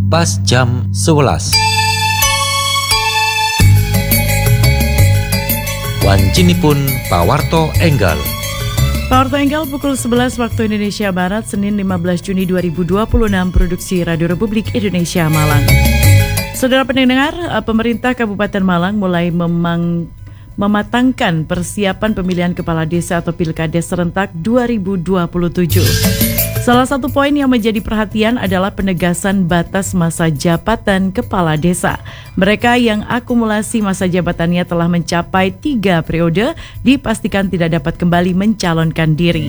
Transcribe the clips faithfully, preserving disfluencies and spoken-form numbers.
pas jam sebelas. Wancinipun Pawarto Enggal. Pawarto Enggal pukul sebelas waktu Indonesia Barat, Senin lima belas Juni dua ribu dua puluh enam, produksi Radio Republik Indonesia Malang. Saudara pendengar, pemerintah Kabupaten Malang mulai memang mematangkan persiapan pemilihan kepala desa atau Pilkades serentak dua ribu dua puluh tujuh. Salah satu poin yang menjadi perhatian adalah penegasan batas masa jabatan kepala desa. Mereka yang akumulasi masa jabatannya telah mencapai tiga periode dipastikan tidak dapat kembali mencalonkan diri.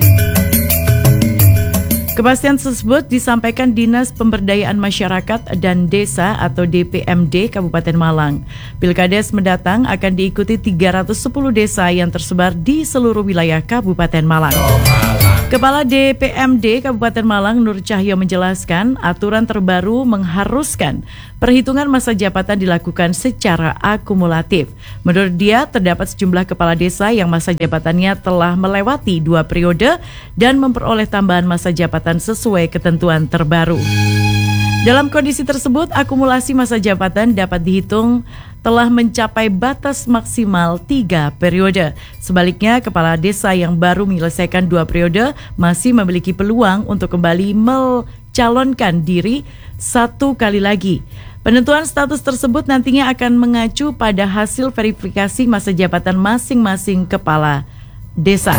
Kepastian tersebut disampaikan Dinas Pemberdayaan Masyarakat dan Desa atau D P M D Kabupaten Malang. Pilkades mendatang akan diikuti tiga ratus sepuluh desa yang tersebar di seluruh wilayah Kabupaten Malang. Kepala D P M D Kabupaten Malang Nur Cahyo menjelaskan aturan terbaru mengharuskan perhitungan masa jabatan dilakukan secara akumulatif. Menurut dia, terdapat sejumlah kepala desa yang masa jabatannya telah melewati dua periode dan memperoleh tambahan masa jabatan sesuai ketentuan terbaru. Dalam kondisi tersebut, akumulasi masa jabatan dapat dihitung telah mencapai batas maksimal tiga periode. Sebaliknya, kepala desa yang baru menyelesaikan dua periode masih memiliki peluang untuk kembali mencalonkan diri satu kali lagi. Penentuan status tersebut nantinya akan mengacu pada hasil verifikasi masa jabatan masing-masing kepala desa.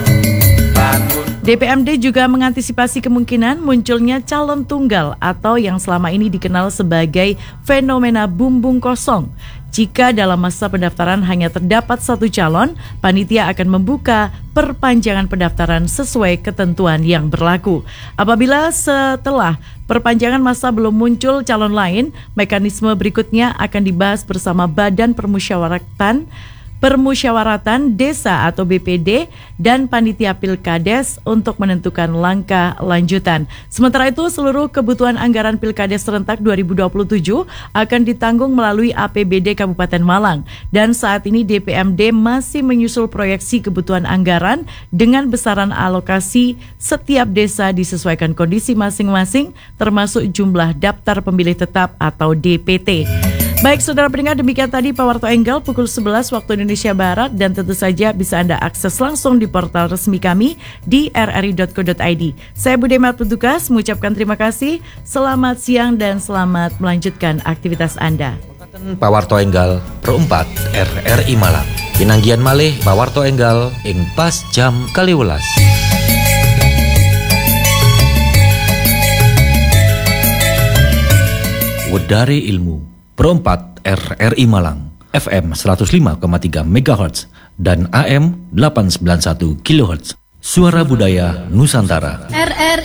D P M D juga mengantisipasi kemungkinan munculnya calon tunggal atau yang selama ini dikenal sebagai fenomena bumbung kosong. Jika dalam masa pendaftaran hanya terdapat satu calon, panitia akan membuka perpanjangan pendaftaran sesuai ketentuan yang berlaku. Apabila setelah perpanjangan masa belum muncul calon lain, mekanisme berikutnya akan dibahas bersama Badan Permusyawaratan Permusyawaratan Desa atau B P D dan Panitia Pilkades untuk menentukan langkah lanjutan. Sementara itu, seluruh kebutuhan anggaran Pilkades serentak dua ribu dua puluh tujuh akan ditanggung melalui A P B D Kabupaten Malang. Dan saat ini D P M D masih menyusul proyeksi kebutuhan anggaran dengan besaran alokasi setiap desa disesuaikan kondisi masing-masing, termasuk jumlah daftar pemilih tetap atau D P T. Baik saudara pendengar, demikian tadi Pawarto Enggal pukul sebelas waktu Indonesia Barat, dan tentu saja bisa Anda akses langsung di portal resmi kami di r r i dot co dot i d. Saya Budi Mat Petugas mengucapkan terima kasih, selamat siang dan selamat melanjutkan aktivitas Anda. Pawarto Enggal perempat R R I Malang. Pinanggian malih Pawarto Enggal ing pas jam kaliwelas. Wedari Ilmu perempat R R I Malang, F M seratus lima koma tiga megahertz dan A M delapan ratus sembilan puluh satu kilohertz. Suara Budaya Nusantara. R R